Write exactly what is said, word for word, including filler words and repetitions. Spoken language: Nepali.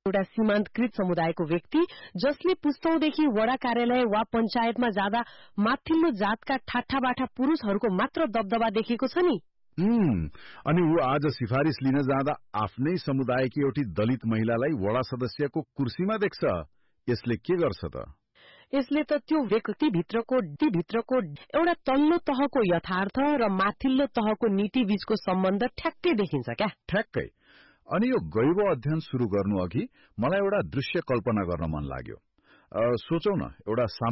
एउटा सीमान्तकृत समुदायको व्यक्ति जसले पुस्तौंदेखि वडा कार्यालय वा पञ्चायतमा जाँदा माथिल्लो जातका ठाठाबाठा पुरुषहरूको मात्र दबदबा देखेको छ नि। अनि ऊ आज सिफारिस लिन जाँदा आफ्नै समुदायकी एउटी दलित महिलालाई वडा सदस्यको कुर्सीमा देख्छ। यसले के गर्छ त? यसले त त्यो व्यक्तिभित्रको भित्रको एउटा तल्लो तहको यथार्थ र माथिल्लो तहको नीति बीचको सम्बन्ध ठ्याक्कै देखिन्छ क्या। ठ्याक्कै। अनि यो गैव अध्ययन शुरू गर्नु अघि मलाई एउटा दृश्य कल्पना गर्न मन लाग्यो। सोचौं न, एउटा